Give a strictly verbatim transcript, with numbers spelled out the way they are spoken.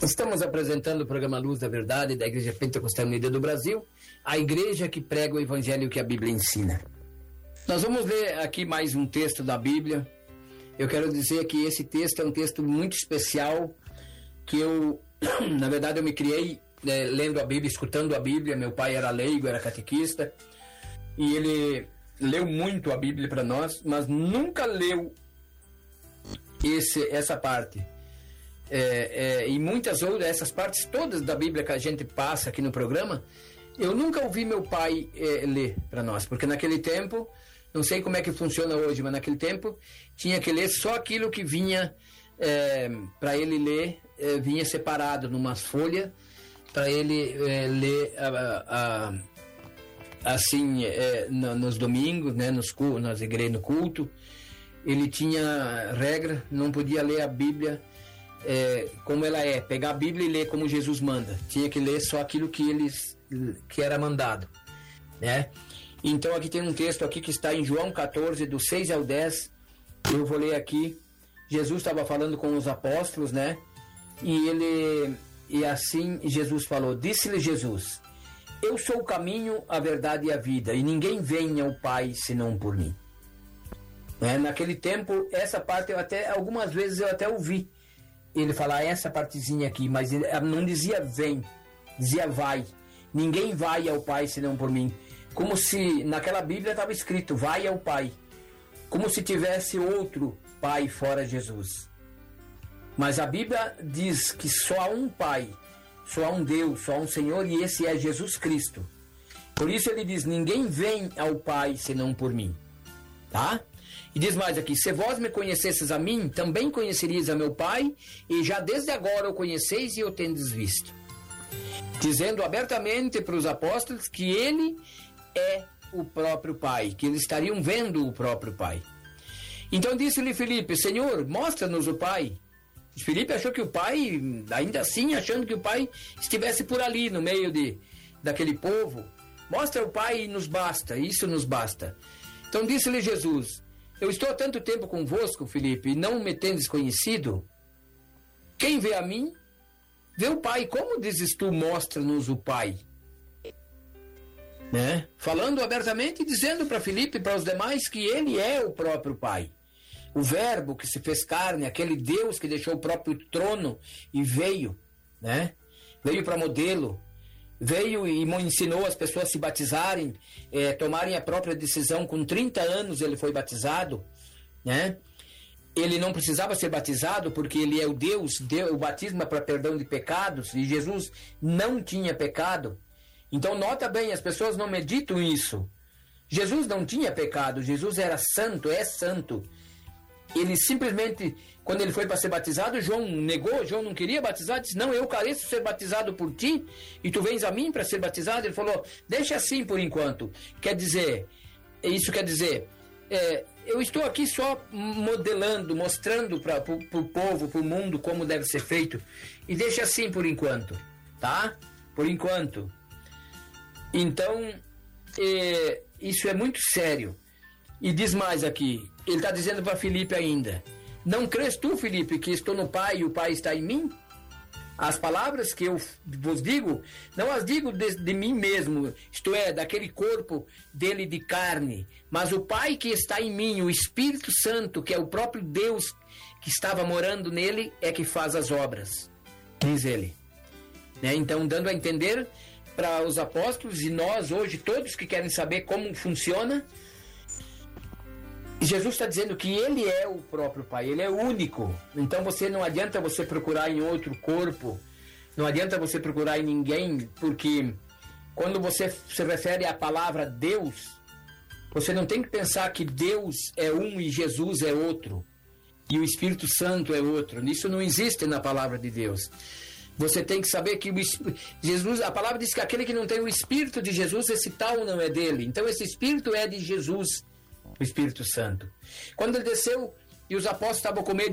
Estamos apresentando o programa Luz da Verdade da Igreja Pentecostal Unida do Brasil, a igreja que prega o evangelho que a Bíblia ensina. Nós vamos ler aqui mais um texto da Bíblia. Eu quero dizer que esse texto é um texto muito especial, que eu, na verdade, eu me criei né, lendo a Bíblia, escutando a Bíblia. Meu pai era leigo, era catequista, e ele leu muito a Bíblia para nós, mas nunca leu esse, essa parte. É, é, e muitas outras, essas partes todas da Bíblia que a gente passa aqui no programa, eu nunca ouvi meu pai é, ler para nós, porque naquele tempo, não sei como é que funciona hoje, mas naquele tempo tinha que ler só aquilo que vinha é, para ele ler, é, vinha separado numa folha para ele é, ler a, a, a, assim é, no, nos domingos, né, nos, nas igrejas, no culto. Ele tinha regra, não podia ler a Bíblia É, como ela é, pegar a Bíblia e ler como Jesus manda. Tinha que ler só aquilo que eles que era mandado, né? Então aqui tem um texto aqui que está em João quatorze, do seis ao dez. Eu vou ler aqui. Jesus estava falando com os apóstolos, né? E ele e assim Jesus falou: disse-lhe Jesus: eu sou o caminho, a verdade e a vida, e ninguém vem ao Pai senão por mim. É, naquele tempo, essa parte eu até algumas vezes eu até ouvi ele falar essa partezinha aqui, mas ele não dizia vem, dizia vai. Ninguém vai ao Pai senão por mim. Como se naquela Bíblia estava escrito vai ao Pai, como se tivesse outro Pai fora Jesus. Mas a Bíblia diz que só há um Pai, só há um Deus, só há um Senhor, e esse é Jesus Cristo. Por isso ele diz: ninguém vem ao Pai senão por mim, tá? E diz mais aqui: se vós me conhecesses a mim, também conhecerias a meu Pai, e já desde agora o conheceis e o tendes visto. Dizendo abertamente para os apóstolos que ele é o próprio Pai, que eles estariam vendo o próprio Pai. Então disse-lhe Filipe: Senhor, mostra-nos o Pai. E Filipe achou que o Pai, ainda assim achando que o Pai estivesse por ali, no meio de, daquele povo. Mostra o Pai e nos basta, isso nos basta. Então disse-lhe Jesus: eu estou há tanto tempo convosco, Filipe, e não me tendes conhecido? Quem vê a mim, vê o Pai. Como dizes tu, mostra-nos o Pai? Né? Falando abertamente e dizendo para Filipe e para os demais que ele é o próprio Pai. O Verbo que se fez carne, aquele Deus que deixou o próprio trono e veio, né? Veio para modelo. Veio e ensinou as pessoas a se batizarem, é, tomarem a própria decisão. Com trinta anos ele foi batizado, né? Ele não precisava ser batizado porque ele é o Deus, Deus o batismo é para perdão de pecados, e Jesus não tinha pecado. Então nota bem, as pessoas não meditam isso. Jesus não tinha pecado, Jesus era santo, é santo. Ele simplesmente, quando ele foi para ser batizado, João negou, João não queria batizar, disse: não, eu careço ser batizado por ti, e tu vens a mim para ser batizado. Ele falou: deixa assim por enquanto. Quer dizer, isso quer dizer, é, eu estou aqui só modelando, mostrando para o povo, para o mundo como deve ser feito, e deixa assim por enquanto, tá? Por enquanto. Então, é, isso é muito sério. E diz mais aqui, ele está dizendo para Filipe ainda: não crês tu, Filipe, que estou no Pai e o Pai está em mim? As palavras que eu vos digo, não as digo de, de mim mesmo, isto é, daquele corpo dele de carne, mas o Pai que está em mim, o Espírito Santo, que é o próprio Deus que estava morando nele, é que faz as obras, diz ele. Né? Então, dando a entender para os apóstolos e nós hoje, todos que querem saber como funciona, Jesus está dizendo que ele é o próprio Pai, ele é único. Então você não adianta você procurar em outro corpo, não adianta você procurar em ninguém, porque quando você se refere à palavra Deus, você não tem que pensar que Deus é um e Jesus é outro, e o Espírito Santo é outro. Isso não existe na palavra de Deus. Você tem que saber que o Jesus, a palavra diz que aquele que não tem o Espírito de Jesus, esse tal não é dele. Então esse Espírito é de Jesus, o Espírito Santo. Quando ele desceu e os apóstolos estavam com medo